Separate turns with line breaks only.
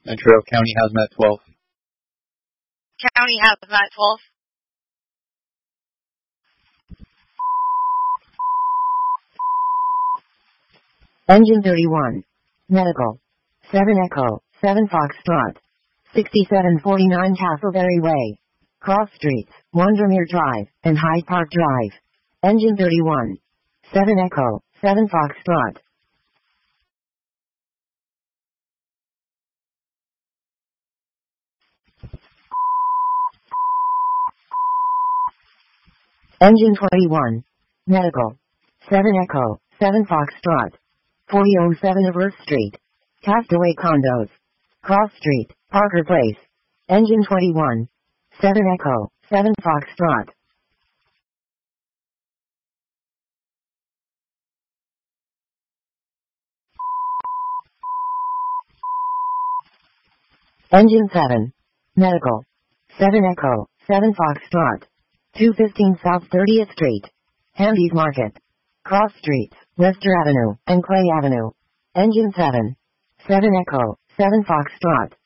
Metro County Hazmat 12.
County Hazmat 12.
Engine 31. Medical. 7 Echo, 7 Foxtrot. 6749 Castleberry Way. Cross Streets, Wondermere Drive, and Hyde Park Drive. Engine 31. 7 Echo, 7 Foxtrot. Engine 21. Medical. 7 Echo, 7 Foxtrot. 4007 Averse Street. Castaway Condos. Cross Street, Parker Place. Engine 21. 7 Echo, 7 Foxtrot. Engine 7. Medical. 7 Echo, 7 Foxtrot. 215 South 30th Street. Handy's Market. Cross Streets, Webster Avenue, and Clay Avenue. Engine 7. 7 Echo, 7 Foxtrot.